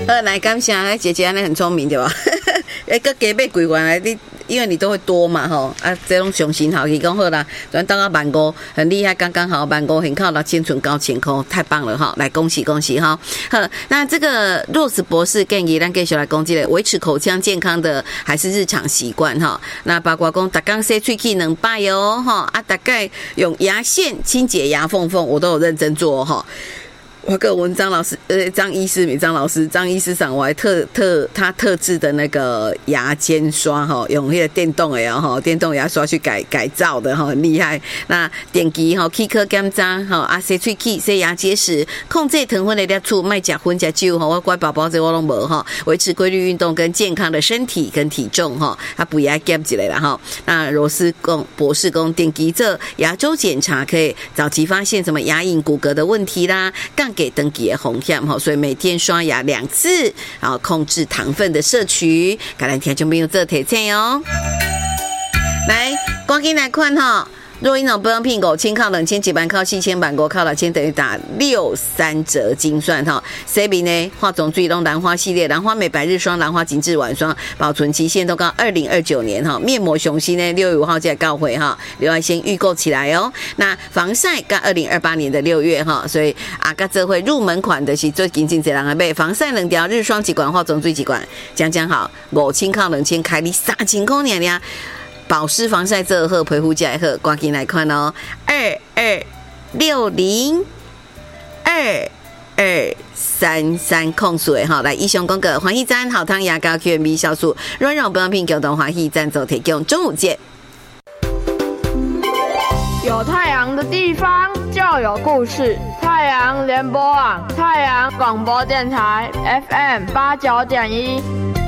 来感谢姐姐，你很聪明对吧？个加买贵元来你。因为你都会多嘛吼，这种上新好，伊讲好啦，转到15000，很厉害，刚刚好15000，很靠到千存9000块，太棒了哈！来恭喜恭喜哈！好，那这个若斯博士建议咱继续来讲这个维持口腔健康的还是日常习惯哈。那包括讲大家洗喙齿2摆哦哈，大概用牙线清洁牙缝缝，我都有认真做哈。我跟文章老师，张医师上，我还他特制的那个牙尖刷哈，用那个电动的哈，电动牙刷去改造的哈，很厉害。那电击哈，齿科检查哈，洗喙齿、洗牙结石，控制糖分的摄取，卖吃荤吃酒哈。我乖宝宝这我都没哈，维持规律运动跟健康的身体跟体重哈，他不也减起来了哈。那罗斯博士公电击这牙周检查可以早期发现什么牙龈骨骼的问题啦，给登记的风险，所以每天刷牙2次，然后控制糖分的摄取。橄榄听众朋友做提醒哦。来，赶紧来看哈。若一种保养品5000靠2000几万靠4000万5靠6000等于打63折精算哈。这边呢，化妆水拢兰花系列，兰花美白日霜、兰花紧致晚霜，保存期限都到2029年哈。面膜雄心呢，6月5号再告回哈，另外先预购起来哦。那防晒到2028年的6月哈，所以个这会入门款的是最近这人买防晒2条，日霜1罐，化妆水1罐，讲好5000靠2000开你3000块呢。保湿防晒这好，皮肤才好，赶紧来看哦，22602233控水哈，来以上讲个欢喜赞好汤牙膏 QMB 酵素软软保养品，共同欢喜赞助提供，中午见。 有太阳的地方就有故事，太阳联播网，太阳广播电台 FM89.1。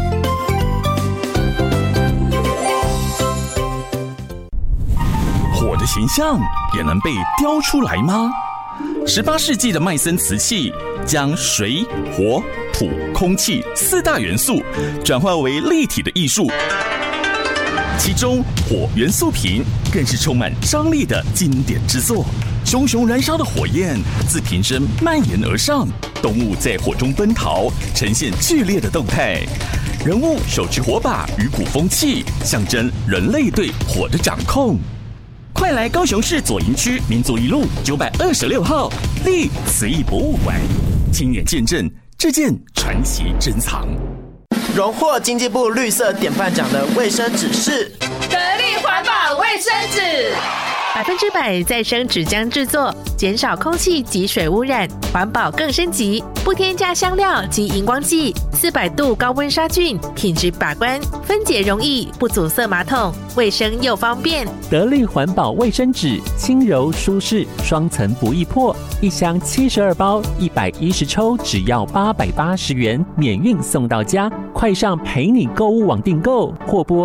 火的形象也能被雕出来吗？18世纪的麦森瓷器将水、火、土、空气4大元素转化为立体的艺术，其中火元素瓶更是充满张力的经典之作。熊熊燃烧的火焰自瓶身蔓延而上，动物在火中奔逃，呈现剧烈的动态。人物手持火把与鼓风器，象征人类对火的掌控。快来高雄市左营区民族一路926号立瓷艺博物馆，亲眼见证这件传奇珍藏。 荣获经济部绿色典范奖的卫生纸是得力环保卫生纸 ，100%再生纸浆制作，减少空气及水污染，环保更升级，不添加香料及荧光剂，400度高温杀菌，品质把关，分解容易，不阻塞马桶，卫生又方便。 得力环保卫生纸，轻柔舒适，双层不易破，一箱72包，110抽，只要880元，免运送到家。快上陪你购物网订购，或拨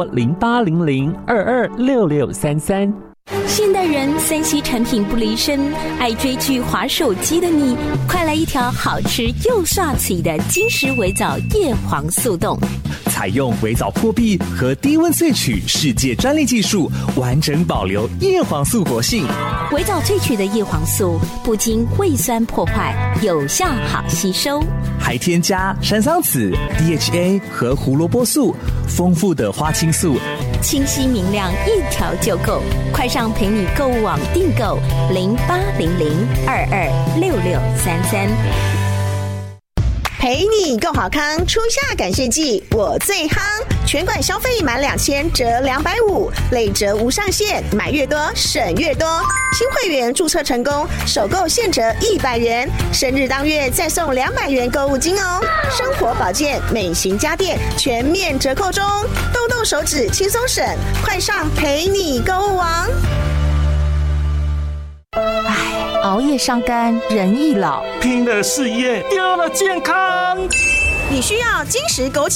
0800226633。 现代人3C 产品不离身，爱追剧滑手机的你，快来一条好吃又刷嘴的金石微藻叶黄素冻， 采用微藻破壁和低温萃取世界专利技术，完整保留叶黄素活性。 微藻萃取的叶黄素不经胃酸破坏，有效好吸收， 还添加山桑子、DHA 和胡萝卜素，丰富的花青素， 清晰明亮，一条就够。快上陪你购物网订购0800226633。 陪你购好康，初夏感谢季我最夯，全馆消费满2000折250，累折无上限，买越多省越多。新会员注册成功，首购现折100元，生日当月再送200元购物金哦。生活保健、美型家电全面折扣中，动动手指轻松省，快上陪你购物网。 熬夜伤肝，人易老； 拼了事业，丢了健康。 你需要金石枸杞